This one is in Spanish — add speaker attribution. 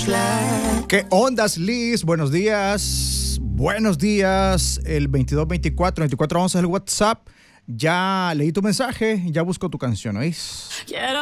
Speaker 1: ¿Qué ondas, Liz? Buenos días. Buenos días. El 2224-2411 es el WhatsApp. Ya leí tu mensaje, ya busco tu canción, ¿oís?